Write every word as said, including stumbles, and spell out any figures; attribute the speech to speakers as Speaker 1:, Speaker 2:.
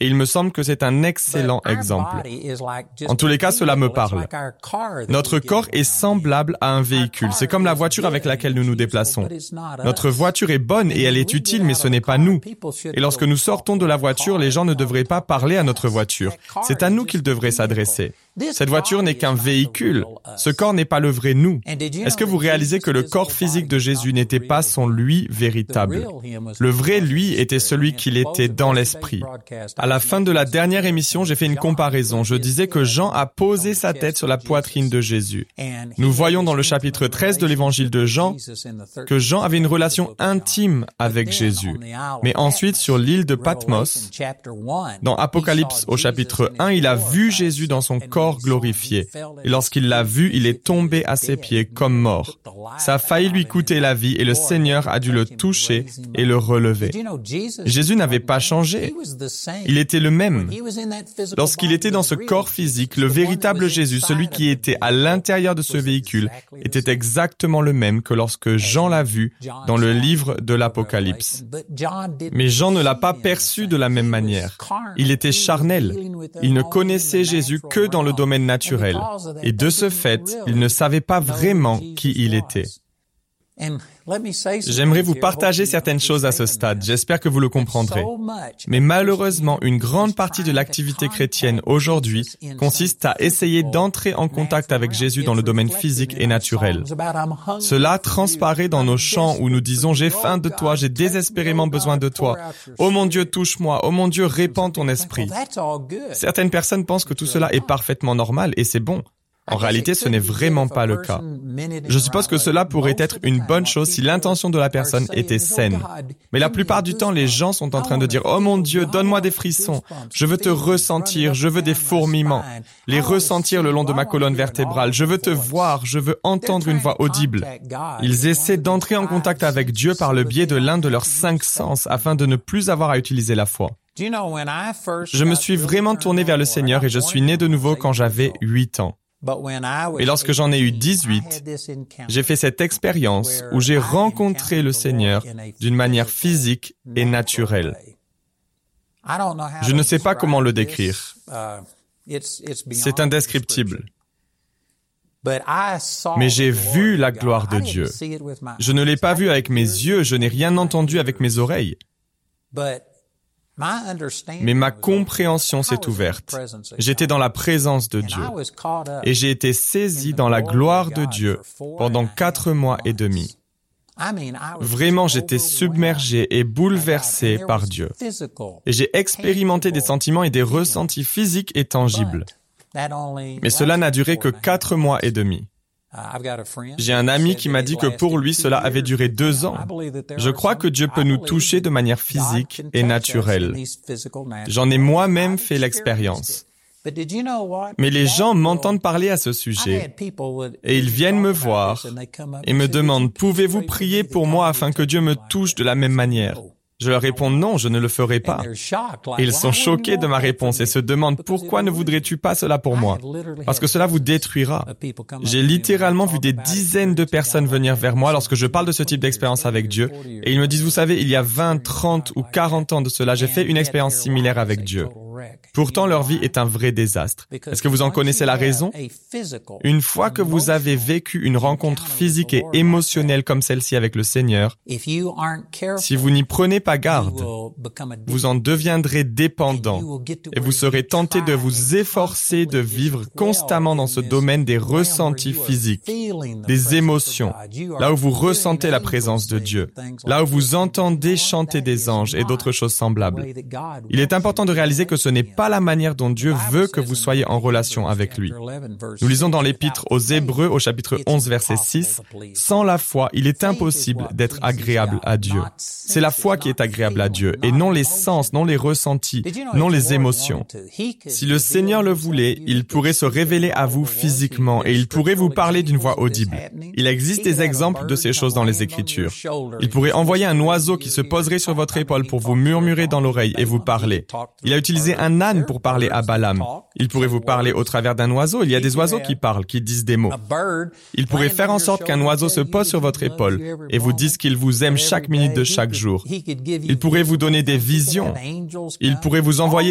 Speaker 1: Et il me semble que c'est un excellent exemple. En tous les cas, cela me parle. Notre corps est semblable à un véhicule. C'est comme la voiture avec laquelle nous nous déplaçons. Notre voiture est bonne et elle est utile, mais ce n'est pas nous. Et lorsque nous sortons de la voiture, les gens ne devraient pas parler à notre voiture. C'est à nous qu'ils devraient s'adresser. Cette voiture n'est qu'un véhicule. Ce corps n'est pas le vrai nous. Est-ce que vous réalisez que le corps physique de Jésus n'était pas son lui véritable? Le vrai lui était celui qu'il était dans l'esprit. À la fin de la dernière émission, j'ai fait une comparaison. Je disais que Jean a posé sa tête sur la poitrine de Jésus. Nous voyons dans le chapitre treize de l'évangile de Jean que Jean avait une relation intime avec Jésus. Mais ensuite, sur l'île de Patmos, dans Apocalypse au chapitre un, il a vu Jésus dans son corps glorifié. Et lorsqu'il l'a vu, il est tombé à ses pieds comme mort. Ça a failli lui coûter la vie et le Seigneur a dû le toucher et le relever. Jésus n'avait pas changé. Il était le même. Lorsqu'il était dans ce corps physique, le véritable Jésus, celui qui était à l'intérieur de ce véhicule, était exactement le même que lorsque Jean l'a vu dans le livre de l'Apocalypse. Mais Jean ne l'a pas perçu de la même manière. Il était charnel. Il ne connaissait Jésus que dans le domaine naturel. Et de ce fait, il ne savait pas vraiment qui il était. J'aimerais vous partager certaines choses à ce stade. J'espère que vous le comprendrez. Mais malheureusement, une grande partie de l'activité chrétienne aujourd'hui consiste à essayer d'entrer en contact avec Jésus dans le domaine physique et naturel. Cela transparaît dans nos chants où nous disons « J'ai faim de toi, j'ai désespérément besoin de toi. Oh mon Dieu, touche-moi. Oh mon Dieu, répands ton esprit. » Certaines personnes pensent que tout cela est parfaitement normal et c'est bon. En réalité, ce n'est vraiment pas le cas. Je suppose que cela pourrait être une bonne chose si l'intention de la personne était saine. Mais la plupart du temps, les gens sont en train de dire « Oh mon Dieu, donne-moi des frissons. Je veux te ressentir, je veux des fourmillements. Les ressentir le long de ma colonne vertébrale. Je veux te voir, je veux entendre une voix audible. » Ils essaient d'entrer en contact avec Dieu par le biais de l'un de leurs cinq sens afin de ne plus avoir à utiliser la foi. Je me suis vraiment tourné vers le Seigneur et je suis né de nouveau quand j'avais huit ans. Et lorsque j'en ai eu dix-huit, j'ai fait cette expérience où j'ai rencontré le Seigneur d'une manière physique et naturelle. Je ne sais pas comment le décrire. C'est indescriptible. Mais j'ai vu la gloire de Dieu. Je ne l'ai pas vu avec mes yeux, je n'ai rien entendu avec mes oreilles. Mais ma compréhension s'est ouverte. J'étais dans la présence de Dieu. Et j'ai été saisi dans la gloire de Dieu pendant quatre mois et demi. Vraiment, j'étais submergé et bouleversé par Dieu. Et j'ai expérimenté des sentiments et des ressentis physiques et tangibles. Mais cela n'a duré que quatre mois et demi. J'ai un ami qui m'a dit que pour lui, cela avait duré deux ans. Je crois que Dieu peut nous toucher de manière physique et naturelle. J'en ai moi-même fait l'expérience. Mais les gens m'entendent parler à ce sujet et ils viennent me voir et me demandent « Pouvez-vous prier pour moi afin que Dieu me touche de la même manière ?» Je leur réponds non, je ne le ferai pas. Et ils sont choqués de ma réponse et se demandent pourquoi ne voudrais-tu pas cela pour moi? Parce que cela vous détruira. J'ai littéralement vu des dizaines de personnes venir vers moi lorsque je parle de ce type d'expérience avec Dieu et ils me disent, vous savez, il y a vingt, trente ou quarante ans de cela, j'ai fait une expérience similaire avec Dieu. Pourtant, leur vie est un vrai désastre. Est-ce que vous en connaissez la raison? Une fois que vous avez vécu une rencontre physique et émotionnelle comme celle-ci avec le Seigneur, si vous n'y prenez pas garde, vous en deviendrez dépendant et vous serez tenté de vous efforcer de vivre constamment dans ce domaine des ressentis physiques, des émotions, là où vous ressentez la présence de Dieu, là où vous entendez chanter des anges et d'autres choses semblables. Il est important de réaliser que ce n'est pas la manière dont Dieu veut que vous soyez en relation avec lui. Nous lisons dans l'Épître aux Hébreux au chapitre onze verset six, « Sans la foi, il est impossible d'être agréable à Dieu. » C'est la foi qui est agréable à Dieu, et non les sens, non les ressentis, non les émotions. Si le Seigneur le voulait, il pourrait se révéler à vous physiquement, et il pourrait vous parler d'une voix audible. Il existe des exemples de ces choses dans les Écritures. Il pourrait envoyer un oiseau qui se poserait sur votre épaule pour vous murmurer dans l'oreille et vous parler. Il a utilisé un âne pour parler à Balaam. Il pourrait vous parler au travers d'un oiseau. Il y a des oiseaux qui parlent, qui disent des mots. Il pourrait faire en sorte qu'un oiseau se pose sur votre épaule et vous dise qu'il vous aime chaque minute de chaque jour. Il pourrait vous donner des visions. Il pourrait vous envoyer